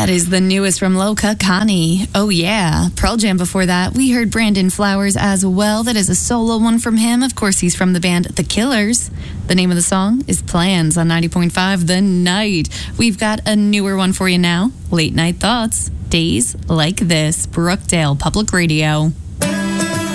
That is the newest from Loka Connie. Oh yeah. Pearl Jam before that. We heard Brandon Flowers as well. That is a solo one from him. Of course, he's from the band The Killers. The name of the song is Plans on 90.5 The Night. We've got a newer one for you now. Late Night Thoughts. Days Like This. Brookdale Public Radio.